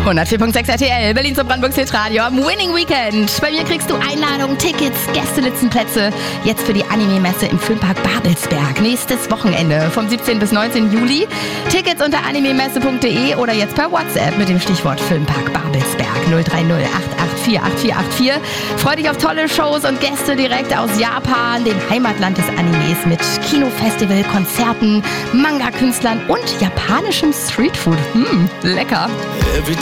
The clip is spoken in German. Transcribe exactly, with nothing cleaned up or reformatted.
hundertvier Komma sechs R T L, Berlin zum Brandenburgs Hitradio am Winning Weekend. Bei mir kriegst du Einladungen, Tickets, Gästelistenplätze. Jetzt für die Anime-Messe im Filmpark Babelsberg. Nächstes Wochenende vom siebzehnten bis neunzehnten Juli. Tickets unter animemesse punkt de oder jetzt per WhatsApp mit dem Stichwort Filmpark Babelsberg null drei null acht acht vier acht vier acht vier. Freu dich auf tolle Shows und Gäste direkt aus Japan, dem Heimatland des Animes, mit Kinofestival, Konzerten, Manga-Künstlern und japanischem Streetfood. Hm, lecker.